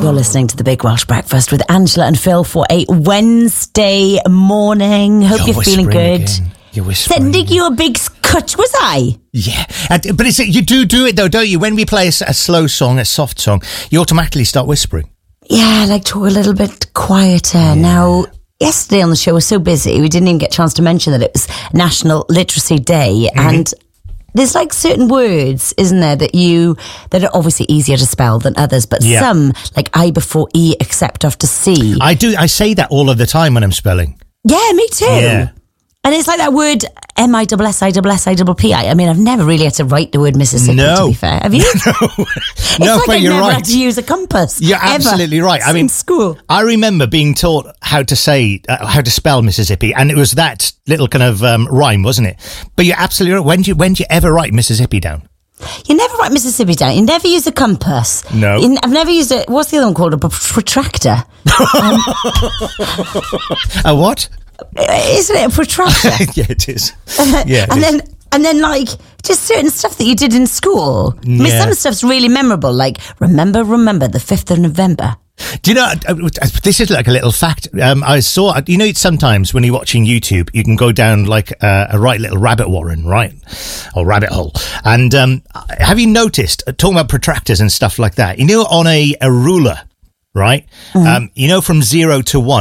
You're listening to The Big Welsh Breakfast with Angela and Phil for a Wednesday morning. Hope you're feeling good. Again. You're whispering. Sending you a big cut, was I? Yeah, but you do it though, don't you? When we play a slow song, a soft song, you automatically start whispering. Yeah, I like to talk a little bit quieter. Yeah. Now, yesterday on the show was so busy, we didn't even get a chance to mention that it was National Literacy Day, and there's like certain words, isn't there, that are obviously easier to spell than others, but some, like I before E, except after C. I say that all of the time when I'm spelling. Yeah, me too. Yeah. And it's like that word MISSISSIPP. I mean, I've never really had to write the word Mississippi, to be fair. Have you? No, like but you're never right. had to use a compass. You're absolutely right. I mean, in school. I remember being taught how to spell Mississippi, and it was that little kind of rhyme, wasn't it? But you're absolutely right. When do you ever write Mississippi down? You never write Mississippi down. You never use a compass. No. I've never used a, what's the other one called? A protractor. A what? Isn't it a protractor? Yeah, it is. Yeah, and then like just certain stuff that you did in school. I mean, some stuff's really memorable. Like remember the 5th of November. Do you know? This is like a little fact. I saw. You know, sometimes when you're watching YouTube, you can go down like a right little rabbit warren, right, or rabbit hole. And have you noticed? Talking about protractors and stuff like that. You know, on a ruler, right? You know, from 0 to 1.